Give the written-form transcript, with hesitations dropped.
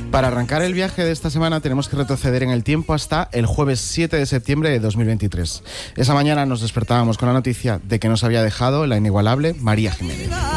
Para arrancar el viaje de esta semana tenemos que retroceder en el tiempo hasta el jueves 7 de septiembre de 2023. Esa mañana nos despertábamos con la noticia de que nos había dejado la inigualable María Jiménez.